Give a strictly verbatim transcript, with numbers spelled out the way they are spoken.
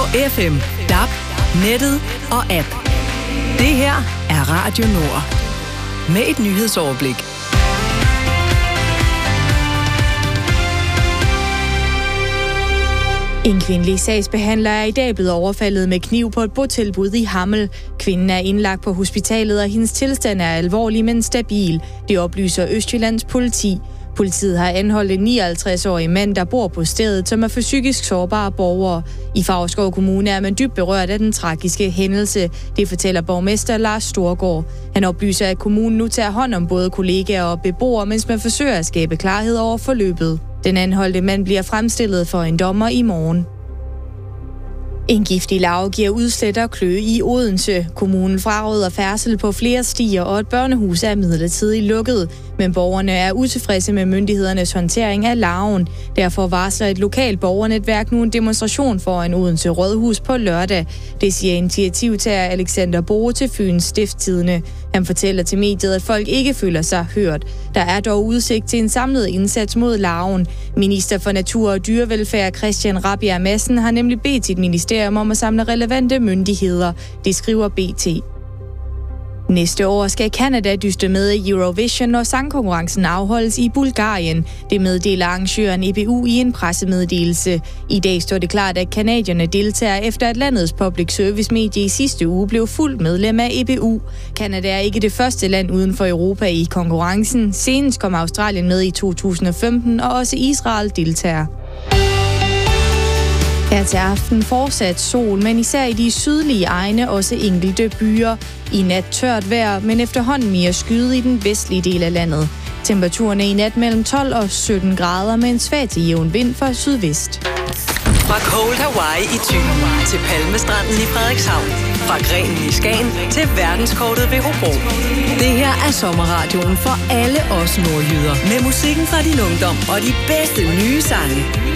F M, D A B, nettet og app. Det her er Radio Nord. Med et nyhedsoverblik. En kvindelig sagsbehandler er i dag blevet overfaldet med kniv på et botilbud i Hammel. Kvinden er indlagt på hospitalet, og hendes tilstand er alvorlig, men stabil. Det oplyser Østjyllands politi. Politiet har anholdt en nioghalvtreds-årig mand, der bor på stedet, som er for psykisk sårbare borgere. I Favrskov Kommune er man dybt berørt af den tragiske hændelse. Det fortæller borgmester Lars Storgård. Han oplyser, at kommunen nu tager hånd om både kollegaer og beboere, mens man forsøger at skabe klarhed over forløbet. Den anholdte mand bliver fremstillet for en dommer i morgen. En giftig larve giver udslæt og kløe i Odense. Kommunen fraråder færdsel på flere stier, og et børnehus er midlertidigt lukket. Men borgerne er utilfredse med myndighedernes håndtering af larven. Derfor varsler et lokalt borgernetværk nu en demonstration foran Odense Rådhus på lørdag. Det siger initiativtager Alexander Boe til Fyns Stiftstidende. Han fortæller til mediet, at folk ikke føler sig hørt. Der er dog udsigt til en samlet indsats mod larven. Minister for Natur og Dyrevelfærd Christian Rabjerg Madsen har nemlig bedt sit ministerium om at samle relevante myndigheder. Det skriver B T. Næste år skal Canada dyste med i Eurovision, når sangkonkurrencen afholdes i Bulgarien. Det meddeler arrangøren E B U i en pressemeddelelse. I dag står det klart, at canadierne deltager efter at landets public service medie i sidste uge blev fuldt medlem af E B U. Canada er ikke det første land uden for Europa i konkurrencen. Senest kom Australien med i to tusind og femten, og også Israel deltager. Her til aften fortsat sol, men især i de sydlige egne også enkelte byer. I nat tørt vejr, men efterhånden mere skyde i den vestlige del af landet. Temperaturen er i nat mellem tolv og sytten grader med en svag til jævn vind fra sydvest. Fra Cold Hawaii i Thy til Palmestranden i Frederikshavn. Fra Grenen i Skagen til verdenskortet ved Hobro. Det her er sommerradioen for alle os nordjyder. Med musikken fra din ungdom og de bedste nye sange.